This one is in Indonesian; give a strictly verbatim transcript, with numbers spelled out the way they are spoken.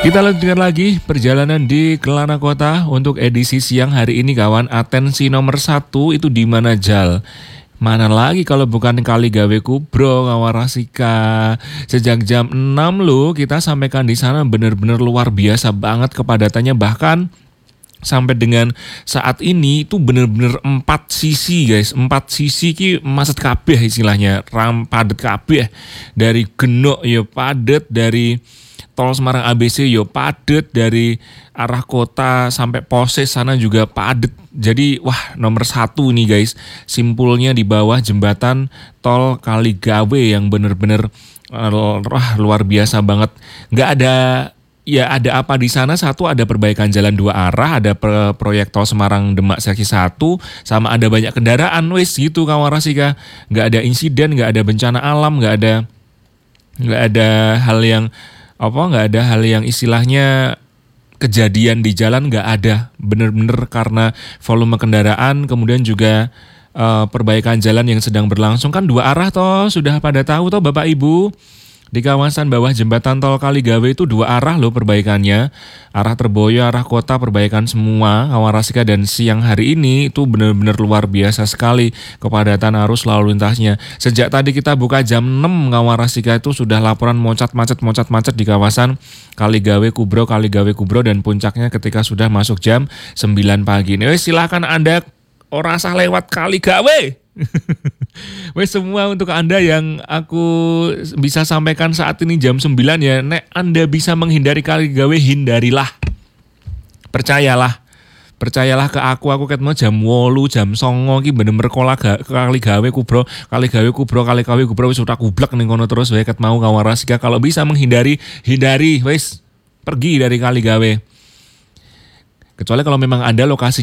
Kita lanjutkan lagi perjalanan di Kelana Kota untuk edisi siang hari ini kawan. Atensi nomor satu itu di mana Jal? Mana lagi kalau bukan Kaligawe Kubro Kawarasika. Sejak jam enam loh kita sampaikan di sana benar-benar luar biasa banget kepadatannya, bahkan sampai dengan saat ini itu benar-benar empat sisi guys, empat sisi ki macet kabeh istilahnya, ram padet kabeh. Dari Genok ya padet, dari Tol Semarang A B C yo padet, dari arah kota sampai Poses sana juga padet. Jadi wah nomor satu nih guys, simpulnya di bawah jembatan tol Kaligawe yang bener-bener uh, wah luar biasa banget. Nggak ada, ya ada apa di sana? Satu, ada perbaikan jalan dua arah, ada pro- proyek tol Semarang Demak seksi satu, sama ada banyak kendaraan wes gitu Kawarasika. Nggak ada insiden, nggak ada bencana alam, nggak ada nggak ada hal yang apa nggak ada hal yang istilahnya kejadian di jalan, nggak ada, bener-bener karena volume kendaraan, kemudian juga uh, perbaikan jalan yang sedang berlangsung. Kan dua arah toh, sudah pada tahu toh Bapak Ibu, di kawasan bawah jembatan tol Kaligawe itu dua arah loh perbaikannya, arah Terboyo, arah kota, perbaikan semua Kawarasika. Dan siang hari ini itu benar-benar luar biasa sekali kepadatan arus lalu lintasnya. Sejak tadi kita buka jam enam Kawarasika itu sudah laporan moncat macet moncat macet di kawasan Kaligawe Kubro, Kaligawe Kubro, dan puncaknya ketika sudah masuk jam sembilan pagi. Nih silakan Anda ora usah lewat Kaligawe. Wes semua untuk Anda yang aku bisa sampaikan saat ini jam sembilan ya, nek Anda bisa menghindari Kaligawe, hindarilah. Percayalah. Percayalah ke aku, aku ketemu jam wolu, jam songo ki bener-bener kola Kaligawe Kubro, Kaligawe Kubro, Kaligawe Kubro wis utak kublek ning kono terus wae ket mau Kawarasika. Kalau bisa menghindari, hindari wes, pergi dari Kaligawe. Kecuali kalau memang Anda lokasi